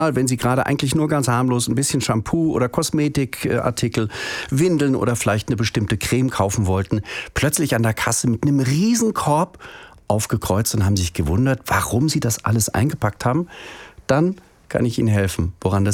Wenn Sie gerade eigentlich nur ganz harmlos ein bisschen Shampoo oder Kosmetikartikel, Windeln oder vielleicht eine bestimmte Creme kaufen wollten, plötzlich an der Kasse mit einem Riesenkorb aufgekreuzt und haben sich gewundert, warum Sie das alles eingepackt haben, dann kann ich Ihnen helfen, woran das